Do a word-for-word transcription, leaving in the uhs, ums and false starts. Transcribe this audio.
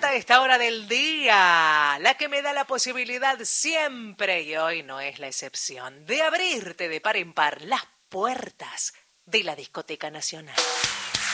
a esta hora del día, la que me da la posibilidad siempre, y hoy no es la excepción, de abrirte de par en par las puertas de la Discoteca Nacional.